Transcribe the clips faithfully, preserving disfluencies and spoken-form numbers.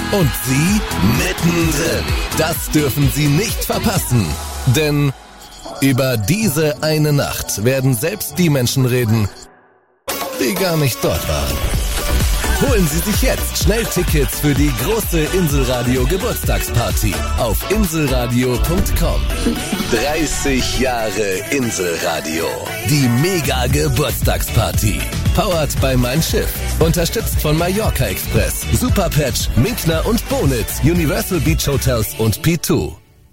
Und Sie mittendrin. Das dürfen Sie nicht verpassen. Denn über diese eine Nacht werden selbst die Menschen reden, die gar nicht dort waren. Holen Sie sich jetzt schnell Tickets für die große Inselradio Geburtstagsparty auf inselradio punkt com. dreißig Jahre Inselradio. Die Mega Geburtstagsparty. Powered by Mein Schiff. Unterstützt von Mallorca Express, Superpatch, Minkner und Bonitz, Universal Beach Hotels und P zwei.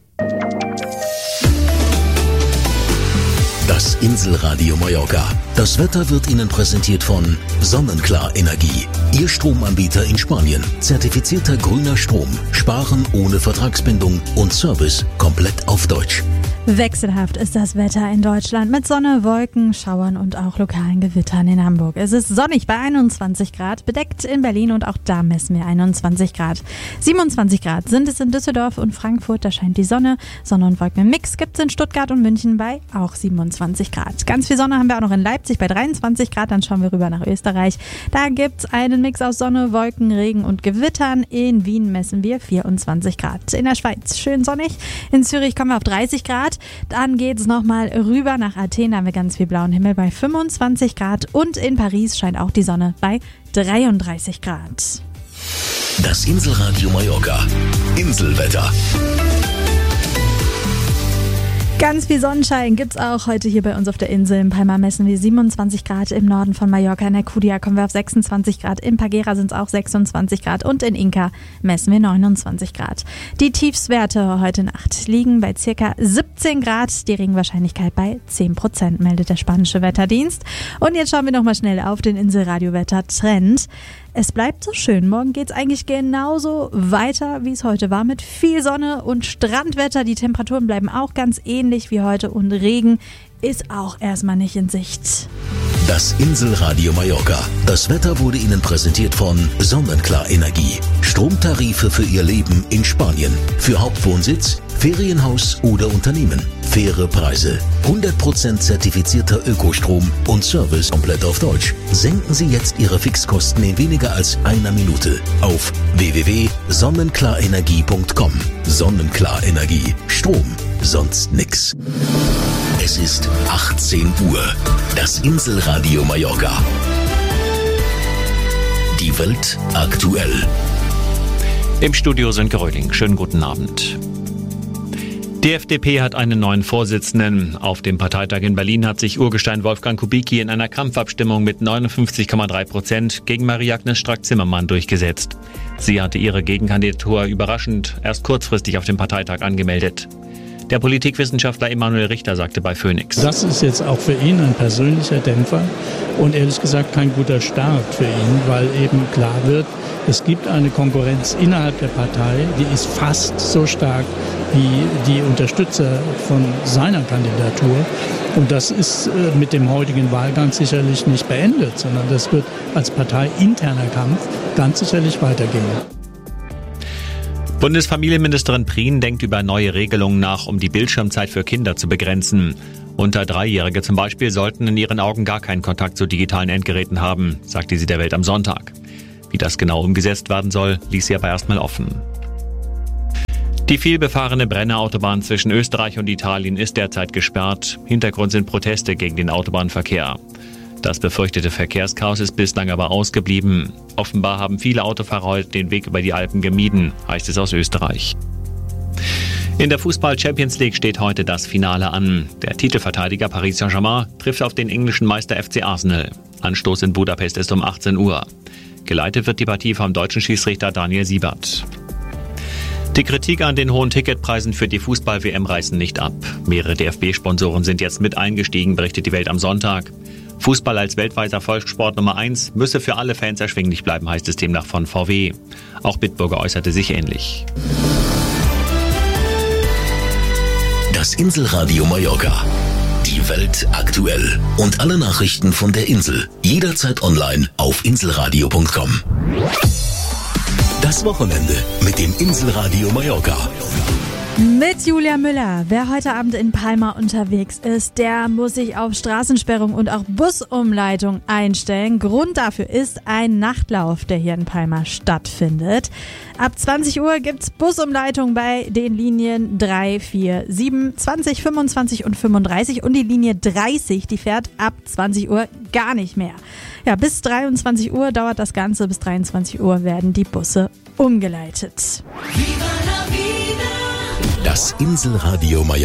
Das Inselradio Mallorca. Das Wetter wird Ihnen präsentiert von Sonnenklar Energie. Ihr Stromanbieter in Spanien. Zertifizierter grüner Strom. Sparen ohne Vertragsbindung und Service komplett auf Deutsch. Wechselhaft ist das Wetter in Deutschland mit Sonne, Wolken, Schauern und auch lokalen Gewittern in Hamburg. Es ist sonnig bei einundzwanzig Grad, bedeckt in Berlin und auch da messen wir einundzwanzig Grad. siebenundzwanzig Grad sind es in Düsseldorf und Frankfurt, da scheint die Sonne. Sonne und Wolken im Mix gibt es in Stuttgart und München bei auch siebenundzwanzig Grad. Ganz viel Sonne haben wir auch noch in Leipzig bei dreiundzwanzig Grad, dann schauen wir rüber nach Österreich. Da gibt es einen Mix aus Sonne, Wolken, Regen und Gewittern. In Wien messen wir vierundzwanzig Grad. In der Schweiz schön sonnig. In Zürich kommen wir auf dreißig Grad. Dann geht es nochmal rüber nach Athen, da haben wir ganz viel blauen Himmel bei fünfundzwanzig Grad und in Paris scheint auch die Sonne bei dreiunddreißig Grad. Das Inselradio Mallorca. Inselwetter. Ganz viel Sonnenschein gibt's auch heute hier bei uns auf der Insel. In Palma messen wir siebenundzwanzig Grad, im Norden von Mallorca in der Kudia kommen wir auf sechsundzwanzig Grad, in Pagera sind es auch sechsundzwanzig Grad und in Inca messen wir neunundzwanzig Grad. Die Tiefstwerte heute Nacht liegen bei circa siebzehn Grad, die Regenwahrscheinlichkeit bei zehn Prozent, meldet der spanische Wetterdienst. Und jetzt schauen wir nochmal schnell auf den Inselradio-Wetter-Trend. Es bleibt so schön. Morgen geht's eigentlich genauso weiter, wie es heute war, mit viel Sonne und Strandwetter. Die Temperaturen bleiben auch ganz ähnlich wie heute und Regen ist auch erstmal nicht in Sicht. Das Inselradio Mallorca. Das Wetter wurde Ihnen präsentiert von Sonnenklar Energie. Stromtarife für Ihr Leben in Spanien. Für Hauptwohnsitz, Ferienhaus oder Unternehmen. Faire Preise. hundert Prozent zertifizierter Ökostrom und Service komplett auf Deutsch. Senken Sie jetzt Ihre Fixkosten in weniger als einer Minute auf w w w punkt sonnenklarenergie punkt com. Sonnenklar Energie. Strom. Sonst nix. Es ist achtzehn Uhr. Das Inselradio Mallorca. Die Welt aktuell. Im Studio Sönke Röhling. Schönen guten Abend. Die F D P hat einen neuen Vorsitzenden. Auf dem Parteitag in Berlin hat sich Urgestein Wolfgang Kubicki in einer Kampfabstimmung mit neunundfünfzig Komma drei Prozent gegen Marie-Agnes Strack-Zimmermann durchgesetzt. Sie hatte ihre Gegenkandidatur überraschend erst kurzfristig auf dem Parteitag angemeldet. Der Politikwissenschaftler Emanuel Richter sagte bei Phoenix: Das ist jetzt auch für ihn ein persönlicher Dämpfer und ehrlich gesagt kein guter Start für ihn, weil eben klar wird, es gibt eine Konkurrenz innerhalb der Partei, die ist fast so stark wie die Unterstützer von seiner Kandidatur. Und das ist mit dem heutigen Wahlgang sicherlich nicht beendet, sondern das wird als parteiinterner Kampf ganz sicherlich weitergehen. Bundesfamilienministerin Prien denkt über neue Regelungen nach, um die Bildschirmzeit für Kinder zu begrenzen. Unter Dreijährige zum Beispiel sollten in ihren Augen gar keinen Kontakt zu digitalen Endgeräten haben, sagte sie der Welt am Sonntag. Wie das genau umgesetzt werden soll, ließ sie aber erstmal offen. Die vielbefahrene Brennerautobahn zwischen Österreich und Italien ist derzeit gesperrt. Hintergrund sind Proteste gegen den Autobahnverkehr. Das befürchtete Verkehrschaos ist bislang aber ausgeblieben. Offenbar haben viele Autofahrer heute den Weg über die Alpen gemieden, heißt es aus Österreich. In der Fußball-Champions League steht heute das Finale an. Der Titelverteidiger Paris Saint-Germain trifft auf den englischen Meister F C Arsenal. Anstoß in Budapest ist um achtzehn Uhr. Geleitet wird die Partie vom deutschen Schiedsrichter Daniel Siebert. Die Kritik an den hohen Ticketpreisen für die Fußball-W M reißen nicht ab. Mehrere D F B-Sponsoren sind jetzt mit eingestiegen, berichtet die Welt am Sonntag. Fußball als weltweiter Volkssport Nummer eins müsse für alle Fans erschwinglich bleiben, heißt es demnach von V W. Auch Bitburger äußerte sich ähnlich. Das Inselradio Mallorca. Die Welt aktuell. Und alle Nachrichten von der Insel. Jederzeit online auf inselradio punkt com. Das Wochenende mit dem Inselradio Mallorca. Mit Julia Müller. Wer heute Abend in Palma unterwegs ist, der muss sich auf Straßensperrung und auch Busumleitung einstellen. Grund dafür ist ein Nachtlauf, der hier in Palma stattfindet. Ab zwanzig Uhr gibt's Busumleitung bei den Linien drei, vier, sieben, zwanzig, fünfundzwanzig und fünfunddreißig und die Linie dreißig, die fährt ab zwanzig Uhr gar nicht mehr. Ja, bis dreiundzwanzig Uhr dauert das Ganze, bis dreiundzwanzig Uhr werden die Busse umgeleitet. Das Inselradio Mallorca.